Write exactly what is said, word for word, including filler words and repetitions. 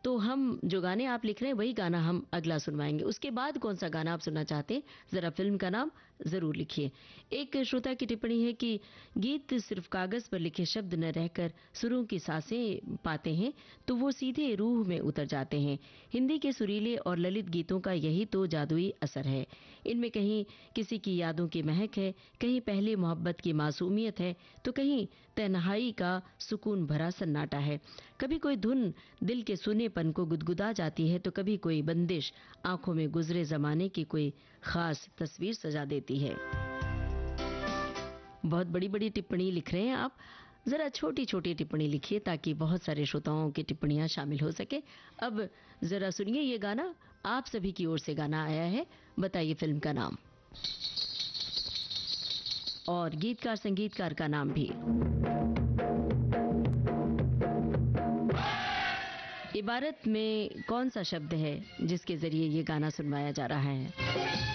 तो हम जो गाने आप लिख रहे हैं वही गाना हम अगला सुनवाएंगे। उसके बाद कौन सा गाना आप सुनना चाहते हैं, जरा फिल्म का नाम जरूर लिखिए। एक श्रोता की टिप्पणी है कि गीत सिर्फ कागज पर लिखे शब्द न रहकर सुरों की सांसें पाते हैं तो वो सीधे रूह में उतर जाते हैं। हिंदी के सुरीले और ललित गीतों का यही तो जादुई असर है। इनमें कहीं किसी की यादों की महक है, कहीं पहली मोहब्बत की मासूमियत है, तो कहीं तन्हाई का सुकून भरा सन्नाटा है। कभी कोई धुन दिल के सुनेपन को गुदगुदा जाती है तो कभी कोई बंदिश आंखों में गुजरे जमाने की कोई खास तस्वीर सजा देती है। बहुत बड़ी बड़ी टिप्पणी लिख रहे हैं आप, जरा छोटी छोटी टिप्पणी लिखिए ताकि बहुत सारे श्रोताओं की टिप्पणियां शामिल हो सके। अब जरा सुनिए ये गाना, आप सभी की ओर से गाना आया है, बताइए फिल्म का नाम और गीतकार संगीतकार का नाम भी। इबारत में कौन सा शब्द है जिसके जरिए ये गाना सुनवाया जा रहा है?